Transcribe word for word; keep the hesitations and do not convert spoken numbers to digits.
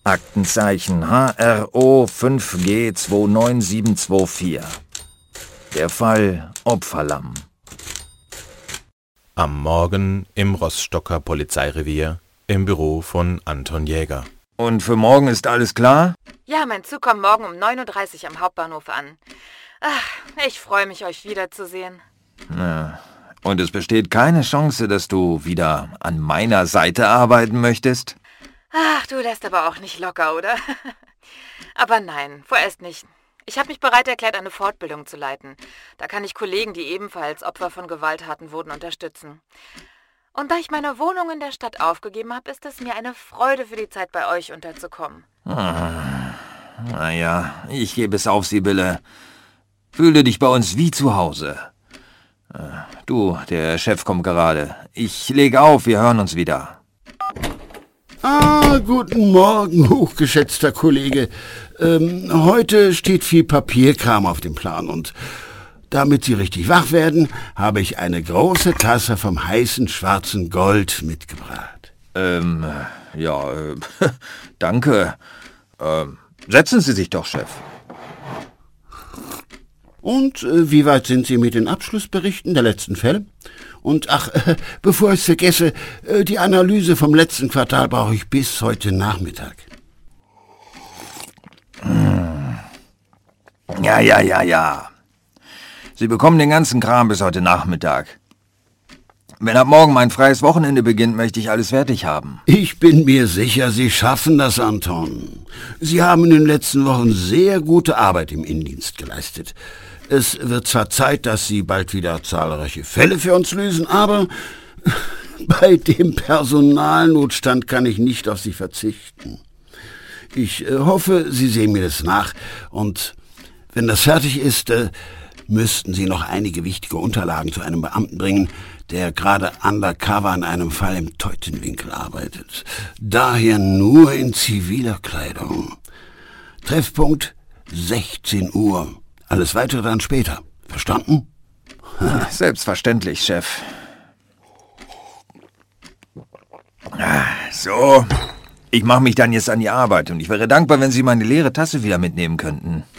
Aktenzeichen H R O fünf G zwei neun sieben zwei vier. Der Fall Opferlamm. Am Morgen im Rostocker Polizeirevier im Büro von Anton Jäger. Und für morgen ist alles klar? Ja, mein Zug kommt morgen um neun Uhr dreißig am Hauptbahnhof an. Ach, ich freue mich, euch wiederzusehen. Na, und es besteht keine Chance, dass du wieder an meiner Seite arbeiten möchtest? Ach, du lässt aber auch nicht locker, oder? Aber nein, vorerst nicht. Ich habe mich bereit erklärt, eine Fortbildung zu leiten. Da kann ich Kollegen, die ebenfalls Opfer von Gewalttaten wurden, unterstützen. Und da ich meine Wohnung in der Stadt aufgegeben habe, ist es mir eine Freude, für die Zeit bei euch unterzukommen. Ah, naja, ich gebe es auf, Sibylle. Fühle dich bei uns wie zu Hause. Du, der Chef kommt gerade. Ich lege auf, wir hören uns wieder. Ah, guten Morgen, hochgeschätzter Kollege. Ähm, heute steht viel Papierkram auf dem Plan und damit Sie richtig wach werden, habe ich eine große Tasse vom heißen schwarzen Gold mitgebracht. Ähm, ja, äh, danke. Ähm, setzen Sie sich doch, Chef. Und äh, wie weit sind Sie mit den Abschlussberichten der letzten Fälle? Und ach, äh, bevor ich es vergesse, äh, die Analyse vom letzten Quartal brauche ich bis heute Nachmittag. Ja, ja, ja, ja. Sie bekommen den ganzen Kram bis heute Nachmittag. Wenn ab morgen mein freies Wochenende beginnt, möchte ich alles fertig haben. Ich bin mir sicher, Sie schaffen das, Anton. Sie haben in den letzten Wochen sehr gute Arbeit im Innendienst geleistet. Es wird zwar Zeit, dass Sie bald wieder zahlreiche Fälle für uns lösen, aber bei dem Personalnotstand kann ich nicht auf Sie verzichten. Ich äh, hoffe, Sie sehen mir das nach und wenn das fertig ist, äh, müssten Sie noch einige wichtige Unterlagen zu einem Beamten bringen, der gerade undercover an einem Fall im Teutenwinkel arbeitet. Daher nur in ziviler Kleidung. Treffpunkt sechzehn Uhr. Alles weitere dann später. Verstanden? Selbstverständlich, Chef. So, ich mache mich dann jetzt an die Arbeit und ich wäre dankbar, wenn Sie meine leere Tasse wieder mitnehmen könnten.